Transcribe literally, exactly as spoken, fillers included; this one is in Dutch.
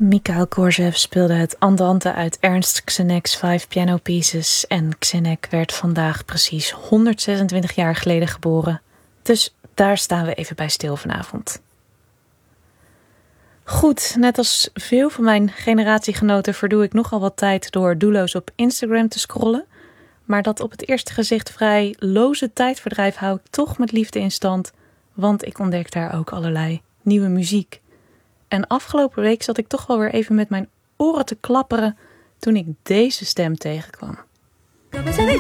Mikhail Gorzev speelde het Andante uit Ernst Ksenek's Five Piano Pieces en Ksenek werd vandaag precies honderdzesentwintig jaar geleden geboren. Dus daar staan we even bij stil vanavond. Goed, net als veel van mijn generatiegenoten verdoe ik nogal wat tijd door doelloos op Instagram te scrollen. Maar dat op het eerste gezicht vrij loze tijdverdrijf hou ik toch met liefde in stand, want ik ontdek daar ook allerlei nieuwe muziek. En afgelopen week zat ik toch wel weer even met mijn oren te klapperen toen ik deze stem tegenkwam. Vous savez,